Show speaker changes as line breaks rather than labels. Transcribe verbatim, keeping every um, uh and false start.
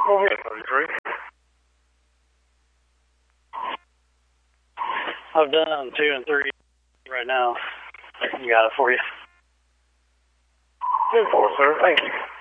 Over here, thirty-three. I've done two and three right now. I got it for you.
Ten four, sir. Thank you.